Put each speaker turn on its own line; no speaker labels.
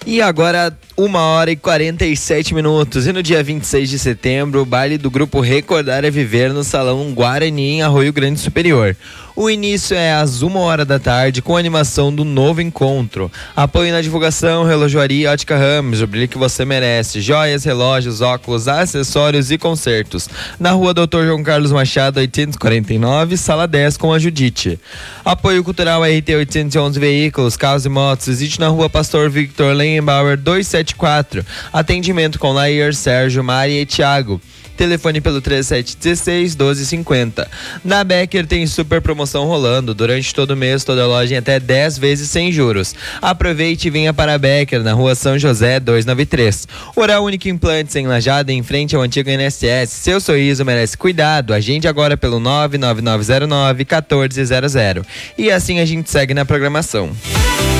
E agora, 1h47. E no dia 26 de setembro, o baile do grupo Recordar é Viver no Salão Guarani, em Arroio Grande Superior. O início é às 1h da tarde, com a animação do novo encontro. Apoio na divulgação, Relojoaria Ótica Ramos, o brilho que você merece. Joias, relógios, óculos, acessórios e concertos. Na rua Dr. João Carlos Machado, 849, sala 10, com a Judite. Apoio cultural RT 811 Veículos, carros e motos. Visite na rua Pastor Victor Lengenbauer 274. Atendimento com Lair, Sérgio, Mari e Thiago. Telefone pelo 3716-1250. Na Becker tem super promoção rolando. Durante todo o mês, toda loja em até 10 vezes sem juros. Aproveite e venha para a Becker, na rua São José 293. Oral Único Implantes em Lajada, em frente ao antigo INSS. Seu sorriso merece cuidado. Agende agora pelo 99909-1400. E assim a gente segue na programação.